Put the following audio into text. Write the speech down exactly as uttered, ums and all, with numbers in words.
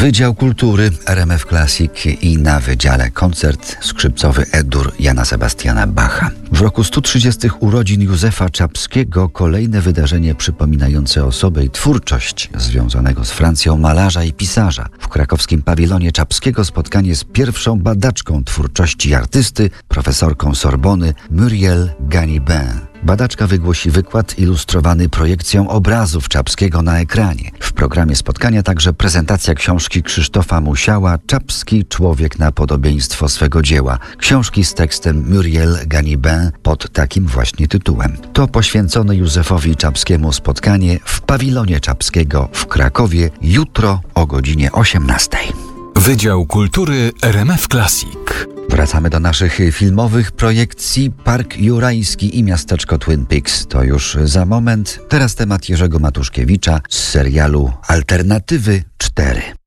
Wydział Kultury R M F Classic i na wydziale koncert skrzypcowy E-dur Jana Sebastiana Bacha. W roku stu trzydziestych urodzin Józefa Czapskiego kolejne wydarzenie przypominające osobę i twórczość związanego z Francją malarza i pisarza. W krakowskim pawilonie Czapskiego spotkanie z pierwszą badaczką twórczości artysty, profesorką Sorbony Muriel Ganibin. Badaczka wygłosi wykład ilustrowany projekcją obrazów Czapskiego na ekranie. W programie spotkania także prezentacja książki Krzysztofa Musiała „Czapski człowiek na podobieństwo swego dzieła”. Książki z tekstem Muriel Ganibin pod takim właśnie tytułem. To poświęcone Józefowi Czapskiemu spotkanie w pawilonie Czapskiego w Krakowie jutro o godzinie osiemnastej. Wydział Kultury R M F Classic. Wracamy do naszych filmowych projekcji. Park Jurajski i miasteczko Twin Peaks to już za moment. Teraz temat Jerzego Matuszkiewicza z serialu Alternatywy cztery.